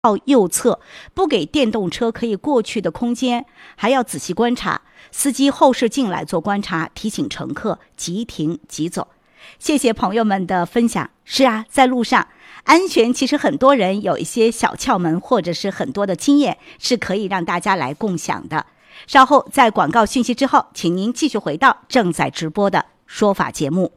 道右侧，不给电动车可以过去的空间，还要仔细观察，司机后视镜来做观察，提醒乘客即停即走。谢谢朋友们的分享。是啊，在路上安全其实很多人有一些小窍门，或者是很多的经验是可以让大家来共享的。稍后在广告讯息之后，请您继续回到正在直播的说法节目。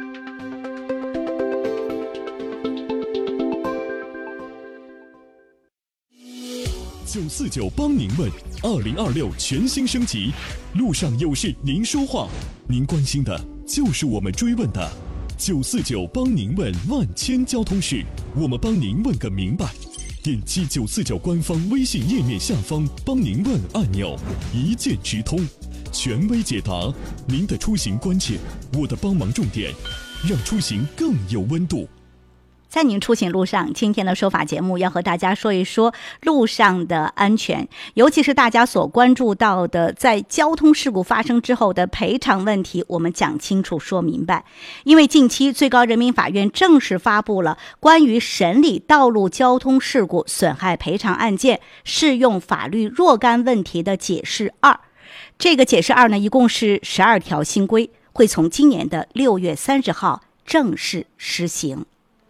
949帮您问2026全新升级，路上有事您说话，您关心的就是我们追问的。949帮您问万千交通事，我们帮您问个明白。点击949官方微信页面下方帮您问按钮，一键直通，权威解答您的出行关切，我的帮忙重点，让出行更有温度。 在您出行路上，今天的说法节目要和大家说一说路上的安全，尤其是大家所关注到的在交通事故发生之后的赔偿问题，我们讲清楚说明白。因为近期最高人民法院正式发布了关于审理道路交通事故损害赔偿案件适用法律若干问题的解释2。这个解释2呢，一共是12条新规，会从今年的6月30号正式施行。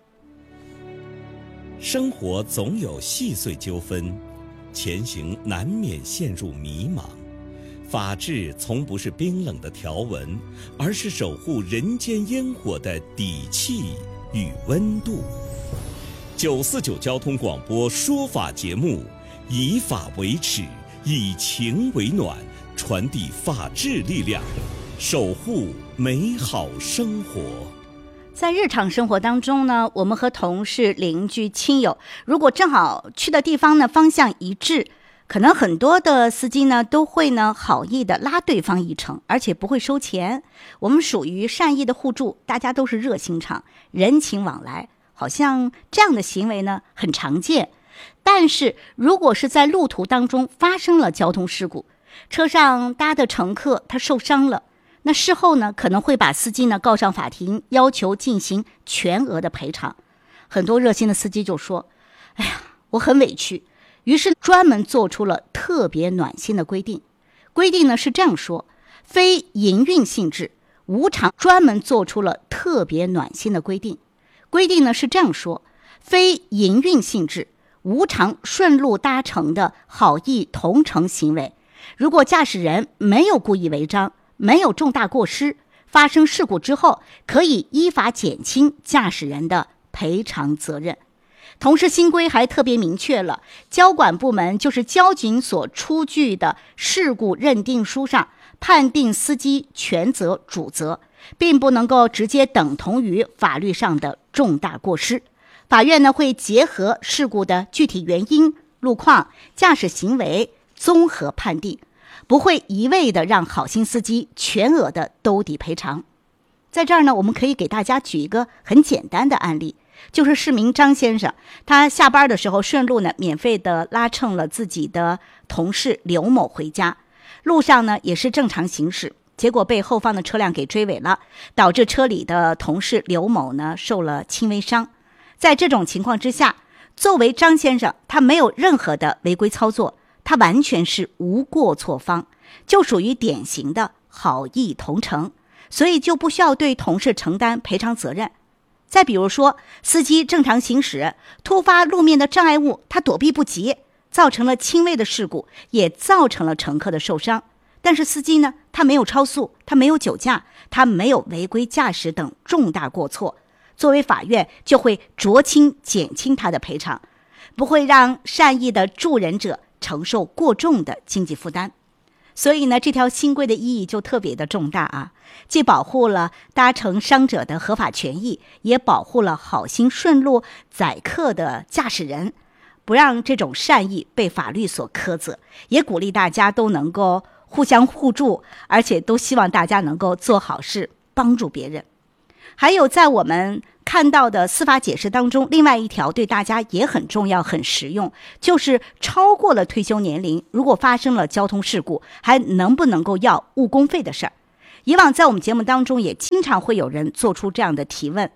生活总有细碎纠纷，前行难免陷入迷茫。法治从不是冰冷的条文，而是守护人间烟火的底气与温度。949交通广播说法节目，以法为尺，以情为暖，传递法治力量，守护美好生活。 在日常生活当中呢，我们和同事、邻居、亲友，如果正好去的地方呢方向一致，可能很多的司机呢都会呢好意的拉对方一程，而且不会收钱。我们属于善意的互助，大家都是热心肠，人情往来，好像这样的行为呢很常见。但是如果是在路途当中发生了交通事故，车上搭的乘客他受伤了，那事后呢，可能会把司机呢告上法庭，要求进行全额的赔偿。很多热心的司机就说：“哎呀，我很委屈。”于是专门做出了特别暖心的规定。规定呢是这样说：非营运性质无偿专门做出了特别暖心的规定。规定呢是这样说：非营运性质无偿顺路搭乘的好意同乘行为，如果驾驶人没有故意违章，没有重大过失，发生事故之后，可以依法减轻驾驶人的赔偿责任。同时，新规还特别明确了，交管部门就是交警所出具的事故认定书上判定司机全责主责，并不能够直接等同于法律上的重大过失。法院呢会结合事故的具体原因、路况、驾驶行为综合判定，不会一味的让好心司机全额的兜底赔偿。在这儿呢，我们可以给大家举一个很简单的案例，就是市民张先生，他下班的时候顺路呢，免费的拉乘了自己的同事刘某回家，路上呢也是正常行驶，结果被后方的车辆给追尾了，导致车里的同事刘某呢受了轻微伤。在这种情况之下，作为张先生，他没有任何的违规操作，他完全是无过错方，就属于典型的好意同乘，所以就不需要对同事承担赔偿责任。再比如说，司机正常行驶，突发路面的障碍物他躲避不及，造成了轻微的事故，也造成了乘客的受伤。但是司机呢，他没有超速，他没有酒驾，他没有违规驾驶等重大过错，作为法院就会酌情减轻他的赔偿，不会让善意的助人者承受过重的经济负担。所以呢，这条新规的意义就特别的重大啊，既保护了搭乘伤者的合法权益，也保护了好心顺路载客的驾驶人，不让这种善意被法律所苛责，也鼓励大家都能够互相互助，而且都希望大家能够做好事，帮助别人。还有在我们看到的司法解释当中，另外一条对大家也很重要很实用，就是超过了退休年龄，如果发生了交通事故，还能不能够要误工费的事儿。以往在我们节目当中也经常会有人做出这样的提问，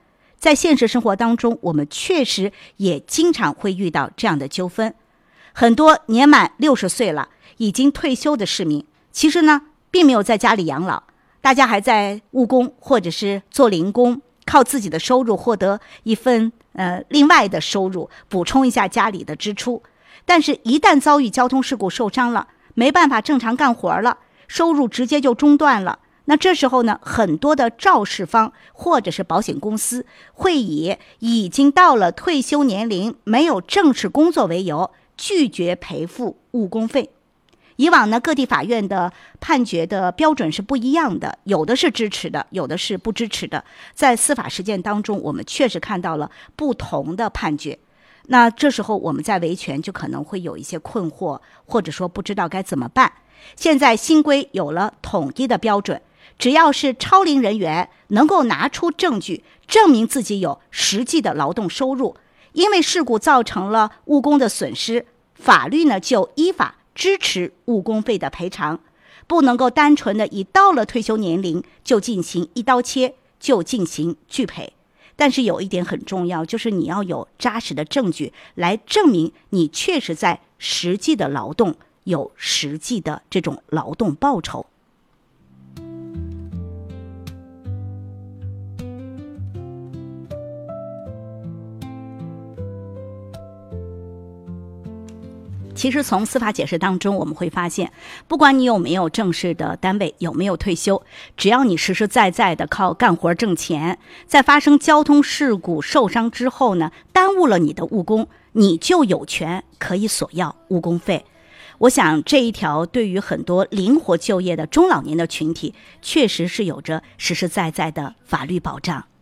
在现实生活当中，我们确实也经常会遇到这样的纠纷。很多年满60岁了，已经退休的市民，其实呢，并没有在家里养老，大家还在务工或者是做零工，靠自己的收入获得一份另外的收入，补充一下家里的支出。但是一旦遭遇交通事故受伤了，没办法正常干活了，收入直接就中断了。那这时候呢，很多的肇事方或者是保险公司会以已经到了退休年龄，没有正式工作为由，拒绝赔付误工费。以往呢，各地法院的判决的标准是不一样的，有的是支持的，有的是不支持的。在司法实践当中，我们确实看到了不同的判决。那这时候我们在维权就可能会有一些困惑，或者说不知道该怎么办。现在新规有了统一的标准，只要是超龄人员能够拿出证据证明自己有实际的劳动收入，因为事故造成了误工的损失，法律呢就依法支持误工费的赔偿，不能够单纯的以到了退休年龄就进行一刀切，就进行拒赔。但是有一点很重要，就是你要有扎实的证据来证明你确实在实际的劳动，有实际的这种劳动报酬。其实从司法解释当中我们会发现，不管你有没有正式的单位，有没有退休，只要你实实在在的靠干活挣钱，在发生交通事故受伤之后呢，耽误了你的误工，你就有权可以索要误工费。我想这一条对于很多灵活就业的中老年的群体，确实是有着实实在在的法律保障。